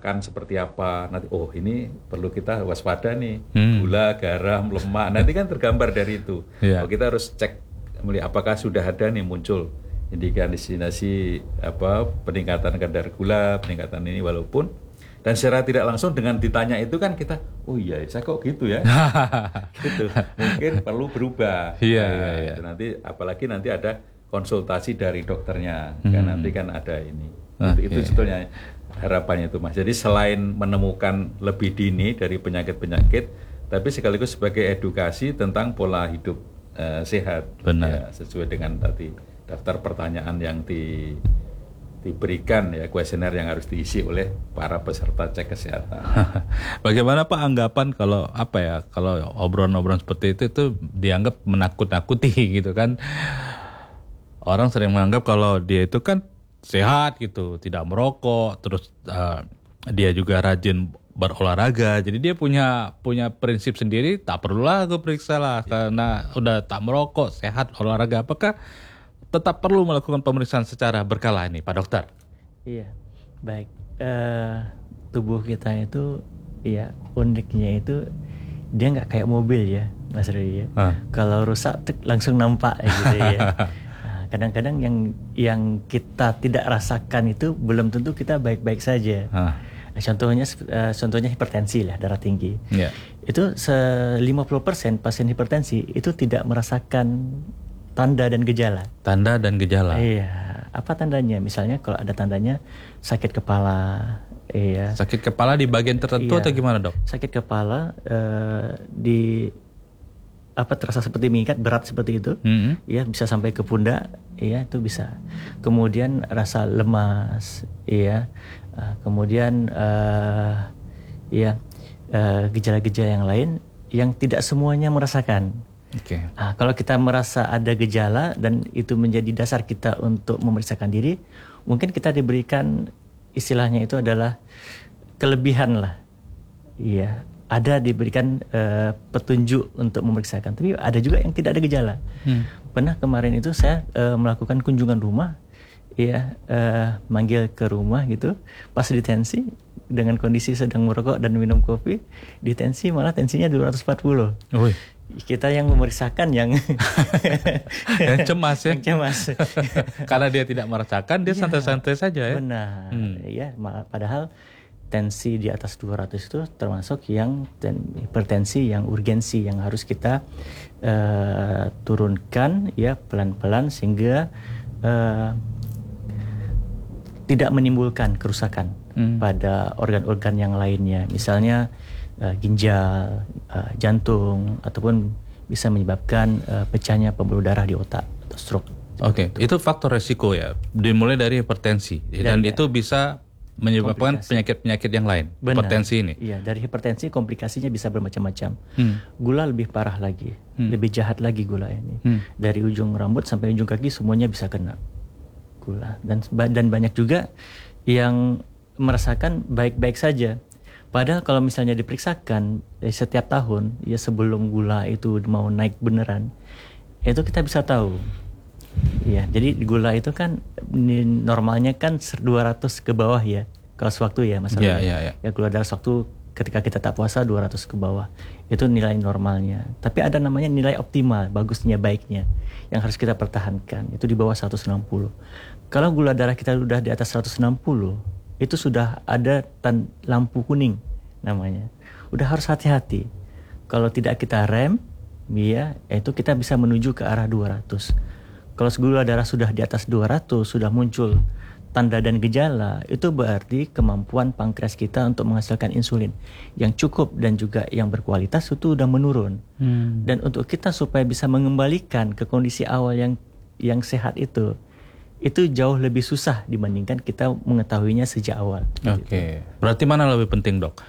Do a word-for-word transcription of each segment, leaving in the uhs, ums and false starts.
makan seperti apa. Nanti oh ini perlu kita waspada nih, Hmm. gula, garam, lemak. Nanti kan tergambar dari itu. Iya. Oh, kita harus cek melihat apakah sudah ada nih muncul indikasi apa peningkatan kadar gula, peningkatan ini walaupun dan secara tidak langsung dengan ditanya itu kan kita oh iya saya kok gitu ya. Gitu. Mungkin perlu berubah. Iya, Nah, iya, iya. itu nanti apalagi nanti ada konsultasi dari dokternya. Hmm. Kan nanti kan ada ini. Oke. Itu, itu sebetulnya harapannya itu Mas. Jadi selain menemukan lebih dini dari penyakit-penyakit, tapi sekaligus sebagai edukasi tentang pola hidup eh, sehat. Benar. Ya, sesuai dengan tadi daftar pertanyaan yang di, diberikan ya kuesioner yang harus diisi oleh para peserta cek kesehatan. Bagaimana Pak anggapan kalau apa ya kalau obrolan-obrolan seperti itu itu dianggap menakut-nakuti gitu kan? Orang sering menganggap kalau dia itu kan sehat gitu, tidak merokok, terus uh, dia juga rajin berolahraga. Jadi dia punya punya prinsip sendiri, tak perlulah gue periksa lah karena udah tak merokok, sehat, olahraga. Apakah tetap perlu melakukan pemeriksaan secara berkala ini, Pak Dokter? Iya, baik. Eh, tubuh kita itu, ya uniknya itu dia nggak kayak mobil ya, Mas Rudi ya. Ah. Kalau rusak tek, langsung nampak ya, gitu ya. Nah, kadang-kadang yang yang kita tidak rasakan itu belum tentu kita baik-baik saja. Ah. Contohnya, uh, contohnya hipertensi lah, darah tinggi. Ya. Itu se- lima puluh persen pasien hipertensi itu tidak merasakan tanda dan gejala. Tanda dan gejala. Iya, apa tandanya? Misalnya kalau ada tandanya sakit kepala, iya. Sakit kepala di bagian tertentu Iya. atau gimana, Dok? Sakit kepala eh, di apa terasa seperti mengikat, berat seperti itu, Mm-hmm. ya bisa sampai ke pundak, iya itu bisa. Kemudian rasa lemas, iya. Uh, kemudian uh, ya uh, gejala-gejala yang lain yang tidak semuanya merasakan. Oke. Okay. Nah, kalau kita merasa ada gejala dan itu menjadi dasar kita untuk memeriksakan diri, mungkin kita diberikan istilahnya itu adalah kelebihan lah. Iya, ada diberikan uh, petunjuk untuk memeriksakan. Tapi ada juga yang tidak ada gejala. Hmm. Pernah kemarin itu saya uh, melakukan kunjungan rumah, iya, uh, manggil ke rumah gitu, pas ditensi dengan kondisi sedang merokok dan minum kopi, ditensi malah tensinya dua ratus empat puluh. Wih. Kita yang memeriksakan yang yang cemas ya. Yang cemas. Karena dia tidak merasakan, dia Ya, santai-santai saja ya. Benar. Hmm. Ya, padahal tensi di atas dua ratus itu termasuk yang ten, hipertensi yang urgensi yang harus kita uh, turunkan ya pelan-pelan sehingga uh, tidak menimbulkan kerusakan hmm. pada organ-organ yang lainnya. Misalnya Uh, ginjal, uh, jantung, ataupun bisa menyebabkan uh, pecahnya pembuluh darah di otak atau stroke. Oke, okay. Itu faktor resiko ya, dimulai dari hipertensi dan, dan itu bisa menyebabkan komplikasi. Penyakit-penyakit yang lain. Benar. Hipertensi ini. Iya, dari hipertensi komplikasinya bisa bermacam-macam. Hmm. Gula lebih parah lagi, hmm. lebih jahat lagi gula ini. Hmm. Dari ujung rambut sampai ujung kaki semuanya bisa kena gula dan dan banyak juga yang merasakan baik-baik saja. Padahal kalau misalnya diperiksakan eh, setiap tahun ya sebelum gula itu mau naik beneran, itu kita bisa tahu. Ya, jadi gula itu kan normalnya kan dua ratus ke bawah ya. Kalau sewaktu ya masalahnya. Yeah, yeah, yeah. Ya gula darah sewaktu ketika kita tak puasa dua ratus ke bawah. Itu nilai normalnya. Tapi ada namanya nilai optimal, bagusnya, baiknya yang harus kita pertahankan. Itu di bawah seratus enam puluh. Kalau gula darah kita sudah di atas seratus enam puluh, itu sudah ada tan- lampu kuning namanya. Udah harus hati-hati. Kalau tidak kita rem, ya, itu kita bisa menuju ke arah dua ratus. Kalau gula darah sudah di atas dua ratus, sudah muncul tanda dan gejala, itu berarti kemampuan pankreas kita untuk menghasilkan insulin yang cukup dan juga yang berkualitas itu sudah menurun. Hmm. Dan untuk kita supaya bisa mengembalikan ke kondisi awal yang yang sehat itu, itu jauh lebih susah dibandingkan kita mengetahuinya sejak awal. Oke, okay. Berarti mana lebih penting, Dok?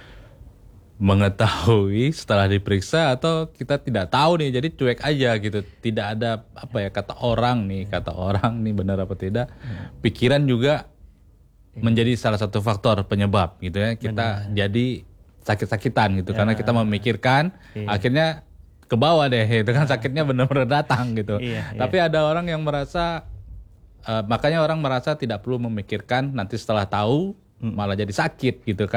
Mengetahui setelah diperiksa atau kita tidak tahu nih, jadi cuek aja gitu, tidak ada apa ya kata orang nih, kata orang nih benar apa tidak? Pikiran juga menjadi salah satu faktor penyebab gitu ya. Kita benar. Jadi sakit-sakitan gitu ya. Karena kita memikirkan, iya. Akhirnya ke bawah deh, itu kan sakitnya benar-benar datang gitu. Iya, Tapi iya. Ada orang yang merasa Uh, makanya orang merasa tidak perlu memikirkan nanti setelah tahu malah jadi sakit gitu kan.